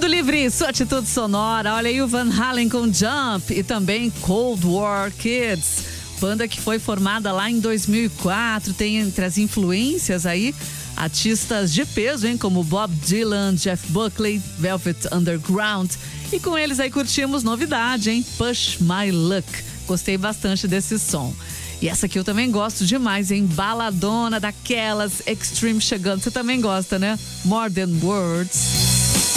Livre, sua atitude sonora. Olha aí o Van Halen com Jump e também Cold War Kids. Banda que foi formada lá em 2004, tem entre as influências aí artistas de peso, hein? Como Bob Dylan, Jeff Buckley, Velvet Underground. E com eles aí curtimos novidade, hein? Push My Luck. Gostei bastante desse som. E essa aqui eu também gosto demais, hein? Baladona daquelas, Extreme chegando. Você também gosta, né? More Than Words.